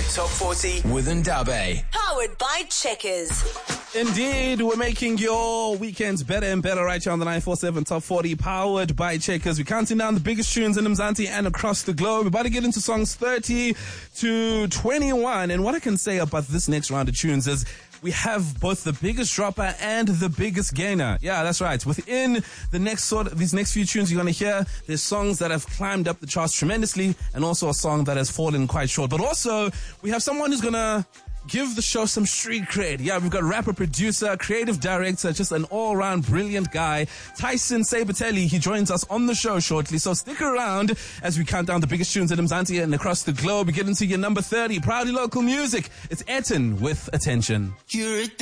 Top 40 with Ndabe. Powered by Checkers. Indeed, we're making your weekends better and better right here on the 947 Top 40, powered by Checkers. We're counting down the biggest tunes in Mzansi and across the globe. We're about to get into songs 30 to 21. And what I can say about this next round of tunes is we have both the biggest dropper and the biggest gainer. Yeah, that's right. Within the these next few tunes you're going to hear, there's songs that have climbed up the charts tremendously and also a song that has fallen quite short. But also, we have someone who's going to give the show some street cred. Yeah, we've got rapper, producer, creative director, just an all-round brilliant guy, Tyson Sabatelli. He joins us on the show shortly, so stick around as we count down the biggest tunes in Mzansi and across the globe. We get into your number 30, proudly local music. It's Eton with Attention. You're